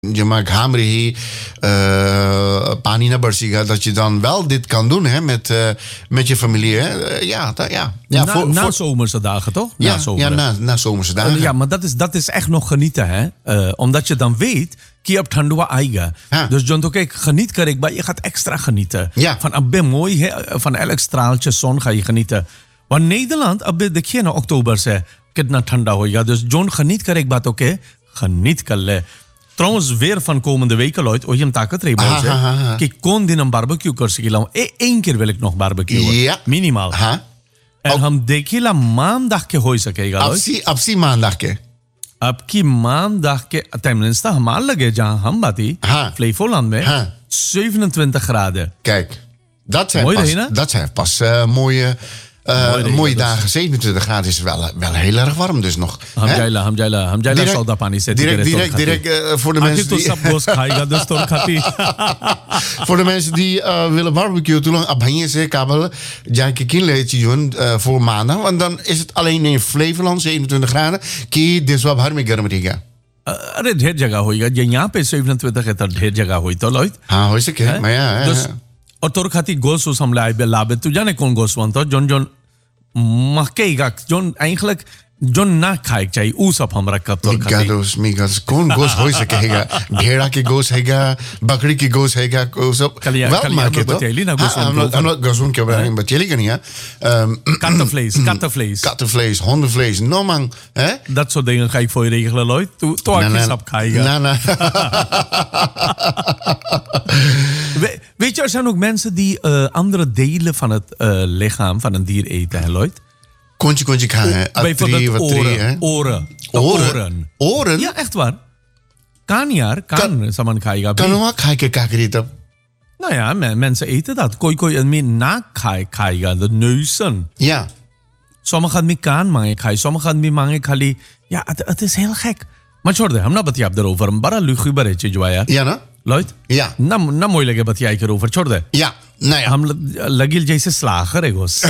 je maakt hamri, pani barsiga, dat je dan wel dit kan doen hè, met je familie. Hè? Na zomerse dagen, toch? Na zomerse dagen. Ja, maar dat is echt nog genieten, hè? Omdat je dan weet, Kiap Thandua Aiga. Dus John, kijk, geniet Karik, maar je gaat extra genieten. Ja. Van abbe mooi, hè? Van elk straaltje zon ga je genieten. Want Nederland, abbe de keer oktober se, kitna thanda hoega. Dus John, geniet Karik, maar oké, geniet kalle. Trouwens, weer van komende weken, Lloyd, je hem taken treebouw. Kijk, kon din een barbecue kursen. Eén keer wil ik nog barbecuen. Ja. Minimaal. En हम देखिला maandag के हो सकेगा Absi maandag के. अब की maandag के tenminste हमार लगे जहाँ हम बाती Flevoland में 27 graden. Kijk, dat zijn pas mooie dagen. 27 graden is wel heel erg warm dus nog. Hamjaila soda pani se direct voor de mensen die voor de mensen die willen barbecuen, toen abhangig se kabel janke kinle voor maandag, want dan is het alleen in Flevoland 27 graden. Ki deswab har में गर्म रहेगा. अरे ढेर जगह होएगा ये यहाँ पे 27 है तो ढेर जगह होई तो लॉइड हाँ हो सके मैं dus और तोर खाती गोस उस हम लाबे तू जाने कौन गोस वन तो जोन मक्केगा जोन eigenlijk जोन ना खाए चाहिए ऊ सब हमरा कब तोर खाती मिगास कौन गोस हो सकेगा भेड़ा की गोस हैगा बकरी की गोस हैगा को सब wel मार्केट तो हम लोग गोसों के बारे में बतेली करनी है kattenvlees hondenvlees no man hè dat soort dingen ga ik voor je regelen Lloyd toe ik sap krijgen weet je er zijn ook mensen die andere delen van het lichaam van een dier eten hè Lloyd. Kontje gaan. Bijvoorbeeld oren. Ja, echt waar. Kan saman khaega. Kan we khaike kakrita? Nou ja, mensen eten dat. Koi en meer na khaega, de neuzen. Ja. Sommigen met kaan mange khai, sommigen met mange khali. Ja, het is heel gek. Maar छोड़ दे हम ना बतिया erover een bara luguber है जो आया. Ja ना? Lloyd? Ja. ना मोई लगे बतिया erover छोड़ दे. Ja. Nou ja. हम लगिल जैसे slager है गोस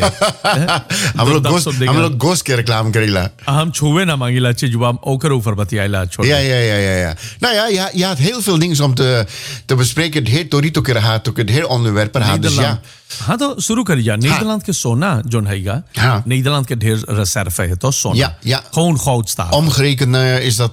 हम लोग गोश्त के reclame करेला. हम छुए ना मांगीला चीज जो हम ook erover बतियाला छोड़. Ja. Nou ja, je had heel veel dingen om te bespreken. Het heet Torito के रहा तो het heel onderwerpen had dus ja. हाँ तो शुरू करिए Nederland के सोना जोन हैगा. Nederland के ढेर reserve है तो सोना. Ja. Gewoon goud staat. Omgerekend is dat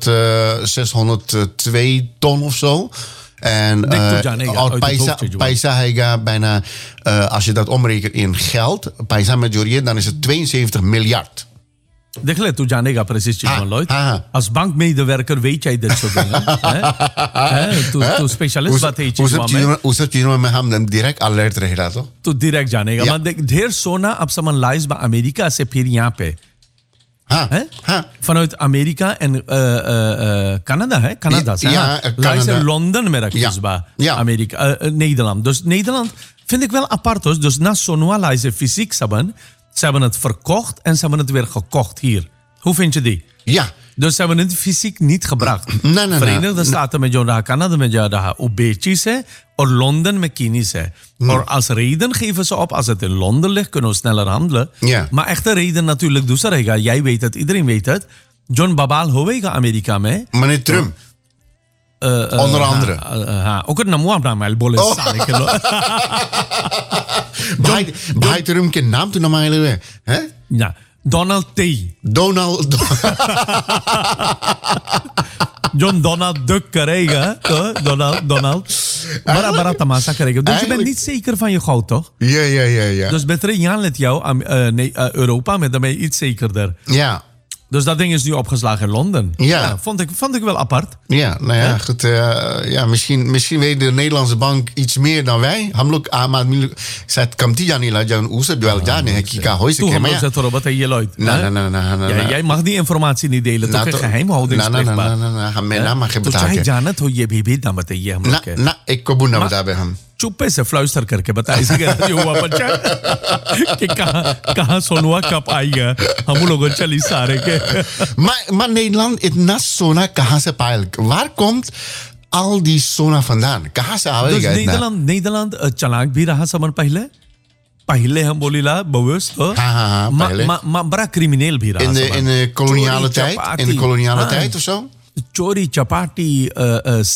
602 ton of zo. En Paisa Heiga bijna, als je dat omrekent in geld, Paisa Majorie, dan is het 72 miljard. देख ले तू जानेगा precies चीज़ Lloyd. Als bankmedewerker weet jij dit soort dingen. तू specialist बात है चीज़ में. उस सब चीज़ों में हम direct alert रहेगा तो. तू direct जानेगा. मतलब ढेर सोना अब सामान लाइज बा अमेरिका से फिर यहाँ पे. Vanuit Amerika en Canada, hè? Canada. Canada. Londen met Amerika, Nederland. Dus Nederland vind ik wel apart. Dus na Sonua fysiek ze hebben het verkocht en ze hebben het weer gekocht hier. Hoe vind je die? Ja. Dus ze hebben het fysiek niet gebracht. Nee. Verenigde Staten met jou, Canada met jou, daar Obeetjes, of Londen met Kini's. Maar als reden geven ze op, als het in Londen ligt, kunnen we sneller handelen. Ja. Maar echte reden natuurlijk, dus jij weet het, iedereen weet het. John Babal, hoe ga Amerika mee? Meneer Trump. Onder andere. Ook het naam naar mij, bolle Bij Trump के नाम तो नमाइले है Ja. Donald T. John Donald Duck करेगा Donald बड़ा तमाशा करेगा dus je bent niet zeker van je goud toch? Ja. Dus beter Jan let jou Europa met daarmee iets zekerder. Ja. Dus dat ding is nu opgeslagen in Londen. Ja. Vond ik wel apart. Ja, nou ja, goed. Misschien weet de Nederlandse bank iets meer dan wij. हम लोग शायद कमती जाने लगा जब उसे जो जाने है कि क्या हो सके मैं तो रोबत है ये Lloyd. Nee. Jij mag die informatie niet delen. toch een geheimhoudingsplicht. हमें ना माखे बता के. तो जाना तो ये भी ना बताइए हम लोग के. ना एक को बुना बता बे हम. चुप्पे से फ्लुस्टर करके बताइए कि हुआ बच्चा कि कहाँ सोनुआ कब आएगा हम लोगों चली सारे के maar Nederland het na Sona कहाँ से पायल waar komt al die Sona vandaan कहाँ से आवेगा इतना Nederland चालाक भी रहा समझ पहले हम बोलीला bewust पहले maar बड़ा crimineel भी रहा in de koloniale tijd of zo chori chapati